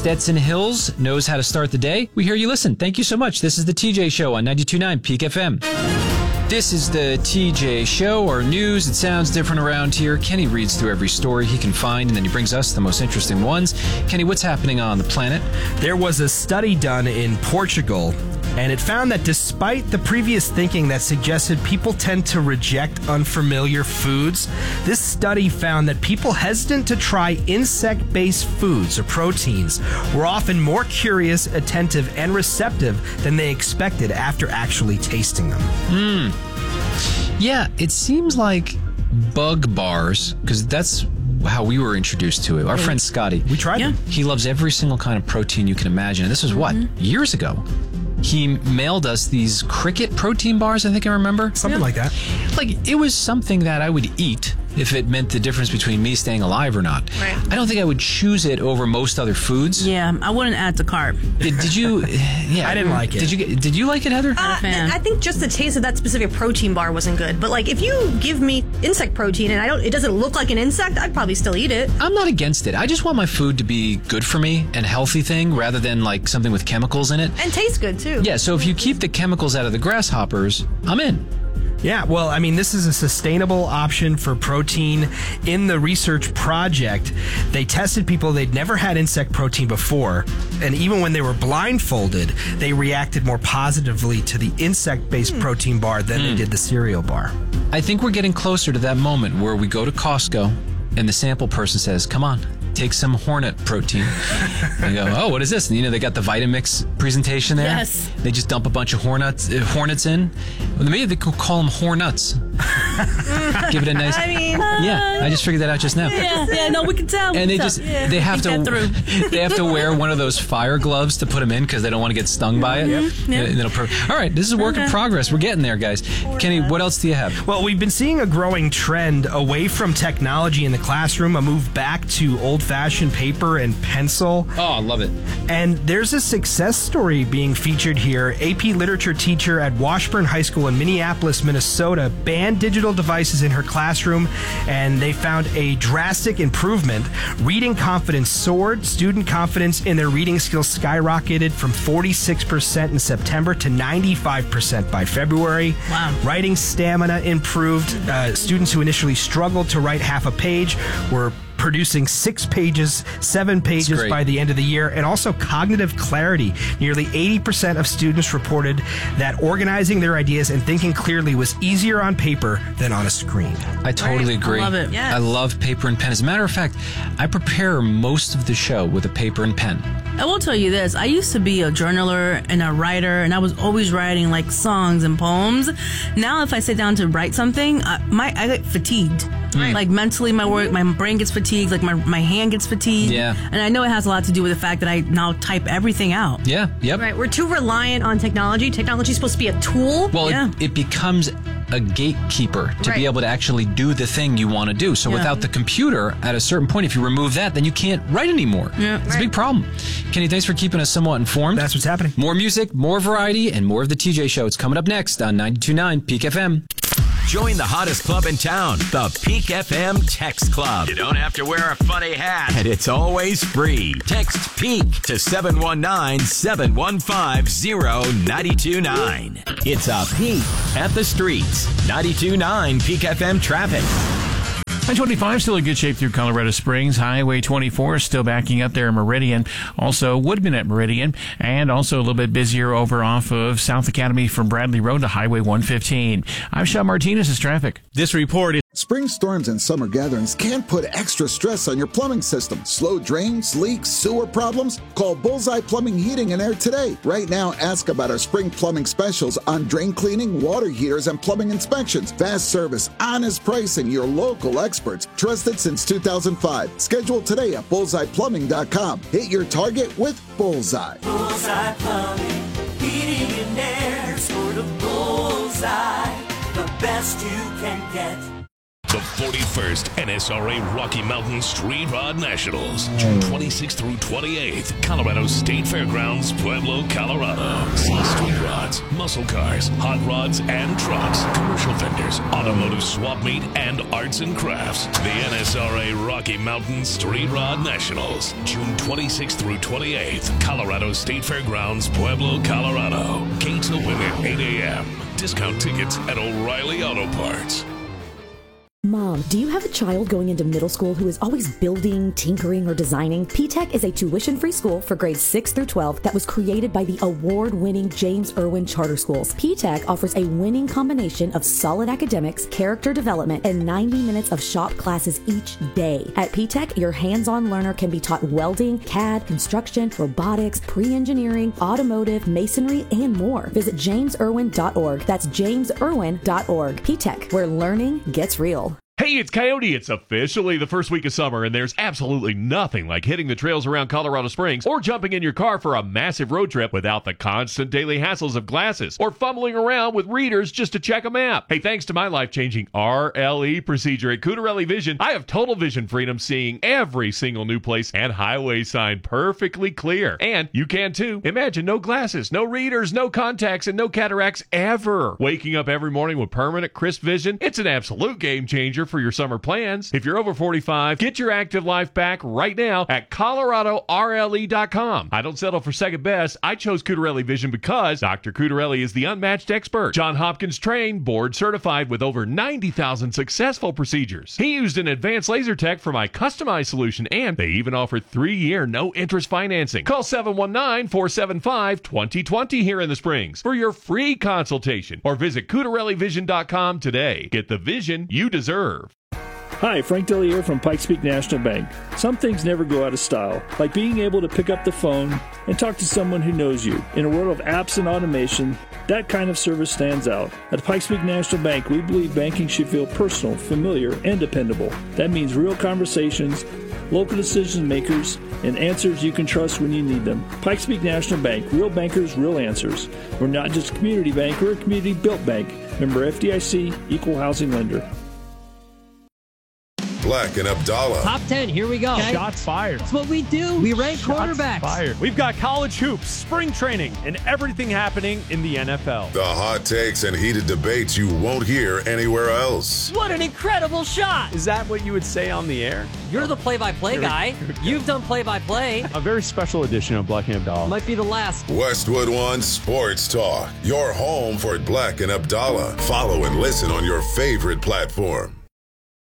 Stetson Hills knows how to start the day. We hear you listen. Thank you so much. This is the TJ Show on 92.9 Peak FM. This is the TJ Show, our news. It sounds different around here. Kenny reads through every story he can find, and then he brings us the most interesting ones. Kenny, what's happening on the planet? There was a study done in Portugal, and it found that despite the previous thinking that suggested people tend to reject unfamiliar foods, this study found that people hesitant to try insect-based foods or proteins were often more curious, attentive, and receptive than they expected after actually tasting them. Yeah, it seems like bug bars, because that's how we were introduced to it. Our friend Scotty. We tried them. He loves every single kind of protein you can imagine. And this was what? Years ago. He mailed us these cricket protein bars, I think I remember. Something like that. Like, it was something that I would eat if it meant the difference between me staying alive or not. Right. I don't think I would choose it over most other foods. Yeah, I wouldn't add to cart. Did you? Yeah, I didn't like it. Did you like it, Heather? Not a fan. I think just the taste of that specific protein bar wasn't good. But like, if you give me insect protein and it doesn't look like an insect, I'd probably still eat it. I'm not against it. I just want my food to be good for me and healthy thing rather than like something with chemicals in it. And taste good too. Yeah, so if you keep the chemicals out of the grasshoppers, I'm in. Yeah, well, I mean, this is a sustainable option for protein. In the research project, they tested people they'd never had insect protein before, and even when they were blindfolded, they reacted more positively to the insect-based protein bar than they did the cereal bar. I think we're getting closer to that moment where we go to Costco and the sample person says, come on, take some Hornet protein. And you go, oh, what is this? And they got the Vitamix presentation there. Yes. They just dump a bunch of Hornets in. Well, maybe they could call them Hornuts. Give it a nice... yeah, I just figured that out just now. Yeah, no, we can tell. And they have to wear one of those fire gloves to put them in because they don't want to get stung by it. All right, this is a work in progress. We're getting there, guys. Kenny, what else do you have? Well, we've been seeing a growing trend away from technology in the classroom, a move back to old-fashioned paper and pencil. Oh, I love it. And there's a success story being featured here. AP literature teacher at Washburn High School in Minneapolis, Minnesota, banned digital devices in her classroom, and they found a drastic improvement. Reading confidence soared. Student confidence in their reading skills skyrocketed from 46% in September to 95% by February. Wow. Writing stamina improved. Students who initially struggled to write half a page were producing 6 pages, 7 pages by the end of the year, and also cognitive clarity. Nearly 80% of students reported that organizing their ideas and thinking clearly was easier on paper than on a screen. I totally agree. I love it. Yes. I love paper and pen. As a matter of fact, I prepare most of the show with a paper and pen. I will tell you this. I used to be a journaler and a writer, and I was always writing like songs and poems. Now, if I sit down to write something, I get fatigued. Right. Like mentally, my brain gets fatigued. Like my hand gets fatigued. Yeah. And I know it has a lot to do with the fact that I now type everything out. Yeah. Yep. Right, we're too reliant on technology. Technology is supposed to be a tool. Well, Yeah. it becomes a gatekeeper to be able to actually do the thing you want to do. So without the computer, at a certain point, if you remove that, then you can't write anymore. Yeah. It's a big problem. Kenny, thanks for keeping us somewhat informed. That's what's happening. More music, more variety, and more of the TJ Show. It's coming up next on 92.9 Peak FM. Join the hottest club in town, the Peak FM Text Club. You don't have to wear a funny hat, and it's always free. Text PEAK to 719-715-0929. It's a peek at the streets. 92.9 Peak FM traffic. I-25 still in good shape through Colorado Springs. Highway 24 still backing up there in Meridian. Also Woodman at Meridian. And also a little bit busier over off of South Academy from Bradley Road to Highway 115. I'm Sean Martinez. This traffic. This report is... Spring storms and summer gatherings can put extra stress on your plumbing system. Slow drains, leaks, sewer problems? Call Bullseye Plumbing, Heating and Air today. Right now, ask about our spring plumbing specials on drain cleaning, water heaters, and plumbing inspections. Fast service, honest pricing, your local experts. Trusted since 2005. Schedule today at bullseyeplumbing.com. Hit your target with Bullseye. Bullseye Plumbing, Heating and Air. Sort of Bullseye, the best you can get. The 41st NSRA Rocky Mountain Street Rod Nationals, June 26th through 28th, Colorado State Fairgrounds, Pueblo, Colorado. See street rods, muscle cars, hot rods and trucks, commercial vendors, automotive swap meet, and arts and crafts. The NSRA Rocky Mountain Street Rod Nationals, June 26th through 28th, Colorado State Fairgrounds, Pueblo, Colorado. Gates open at 8 a.m. Discount tickets at O'Reilly Auto Parts. Mom, do you have a child going into middle school who is always building, tinkering, or designing? P-TECH is a tuition-free school for grades 6 through 12 that was created by the award-winning James Irwin Charter Schools. P-TECH offers a winning combination of solid academics, character development, and 90 minutes of shop classes each day. At P-TECH, your hands-on learner can be taught welding, CAD, construction, robotics, pre-engineering, automotive, masonry, and more. Visit jamesirwin.org. That's jamesirwin.org. P-TECH, where learning gets real. Hey, it's Coyote. It's officially the first week of summer, and there's absolutely nothing like hitting the trails around Colorado Springs or jumping in your car for a massive road trip without the constant daily hassles of glasses or fumbling around with readers just to check a map. Hey, thanks to my life-changing RLE procedure at Cutarelli Vision, I have total vision freedom, seeing every single new place and highway sign perfectly clear. And you can too. Imagine no glasses, no readers, no contacts, and no cataracts ever. Waking up every morning with permanent crisp vision, it's an absolute game changer for your summer plans. If you're over 45, get your active life back right now at ColoradoRLE.com. I don't settle for second best. I chose Cutarelli Vision because Dr. Cutarelli is the unmatched expert. John Hopkins trained, board certified with over 90,000 successful procedures. He used an advanced laser tech for my customized solution, and they even offer 3-year no-interest financing. Call 719-475-2020 here in the Springs for your free consultation, or visit CutarelliVision.com today. Get the vision you deserve. Hi, Frank Dellier from Pikes Peak National Bank. Some things never go out of style, like being able to pick up the phone and talk to someone who knows you. In a world of apps and automation, that kind of service stands out. At Pikes Peak National Bank, we believe banking should feel personal, familiar, and dependable. That means real conversations, local decision makers, and answers you can trust when you need them. Pikes Peak National Bank, real bankers, real answers. We're not just a community bank, we're a community-built bank. Member FDIC, equal housing lender. Black and Abdallah. Top 10, here we go. Okay. Shots fired. That's what we do. We rank quarterbacks. Fired. We've got college hoops, spring training, and everything happening in the NFL. The hot takes and heated debates you won't hear anywhere else. What an incredible shot. Is that what you would say on the air? You're the play-by-play guy. You've done play-by-play. A very special edition of Black and Abdallah. Might be the last. Westwood One Sports Talk. Your home for Black and Abdallah. Follow and listen on your favorite platform.